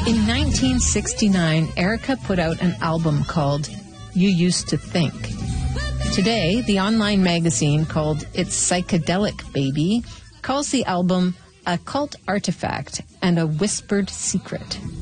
In 1969, Erica put out an album called You Used to Think. Today, the online magazine called It's Psychedelic Baby calls the album a cult artifact and a whispered secret.